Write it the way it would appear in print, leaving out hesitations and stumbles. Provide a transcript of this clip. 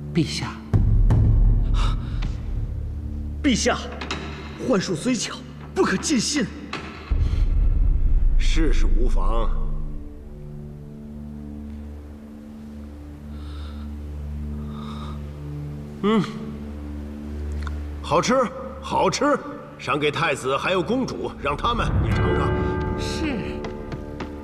陛下， 陛下，幻术虽巧，不可尽信。 试试无妨。好吃，好吃。赏给太子还有公主，让他们也尝尝。